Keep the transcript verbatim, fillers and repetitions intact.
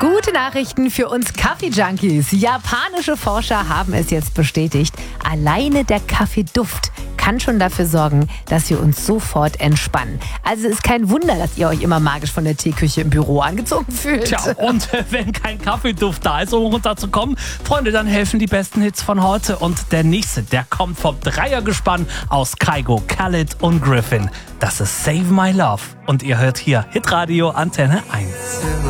Gute Nachrichten für uns Kaffee-Junkies. Japanische Forscher haben es jetzt bestätigt. Alleine der Kaffeeduft kann schon dafür sorgen, dass wir uns sofort entspannen. Also es ist kein Wunder, dass ihr euch immer magisch von der Teeküche im Büro angezogen fühlt. Tja, und wenn kein Kaffeeduft da ist, um runterzukommen, Freunde, dann helfen die besten Hits von heute. Und der nächste, der kommt vom Dreiergespann aus Kygo, Khalid und Griffin. Das ist Save My Love. Und ihr hört hier Hitradio Antenne eins.